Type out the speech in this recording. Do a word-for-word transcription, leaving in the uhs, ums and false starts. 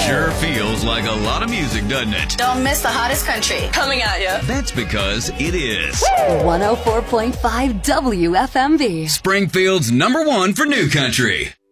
Sure feels like a lot of music, doesn't it? Don't miss the hottest country coming at you. That's because it is. one oh four point five W F M V. Springfield's number one for new country.